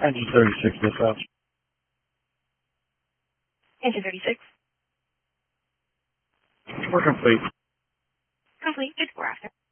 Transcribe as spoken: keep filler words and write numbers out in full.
Engine thirty-six, dispatch. Engine thirty-six. We're complete. Complete. Good for after.